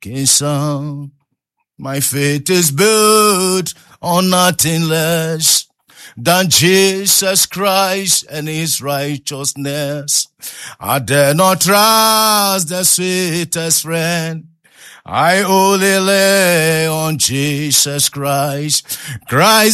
King Son. My faith is built on nothing less than Jesus Christ and his righteousness. I dare not trust the sweetest friend. I only lay on Jesus Christ. Christ